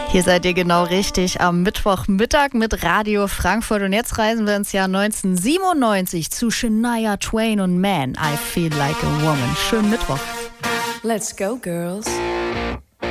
Hier seid ihr genau richtig am Mittwochmittag mit Radio Frankfurt. Und jetzt reisen wir ins Jahr 1997 zu Shania Twain und Man, I Feel Like a Woman. Schönen Mittwoch. Let's go, girls.